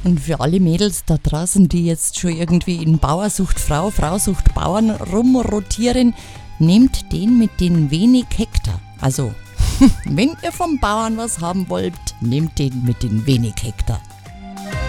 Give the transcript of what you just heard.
Und für alle Mädels da draußen, die jetzt schon irgendwie in Bauer sucht Frau, Frau sucht Bauern rumrotieren, nehmt den mit den wenig Hektar. Also, wenn ihr vom Bauern was haben wollt, nehmt den mit den wenig Hektar.